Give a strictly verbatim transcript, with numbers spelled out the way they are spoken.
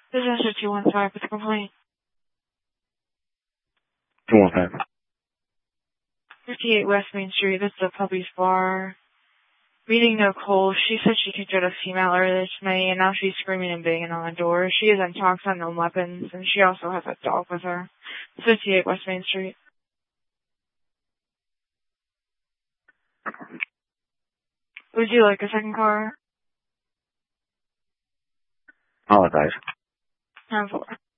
This is answer two one five with a complaint. two one five. fifty-eight West Main Street, this is a puppy's bar. Meeting Nicole, she said she kicked out a female earlier tonight, and now she's screaming and banging on the door. She is on talks on no weapons, and she also has a dog with her. fifty-eight West Main Street. Would you like a second car? Apologize. ten four.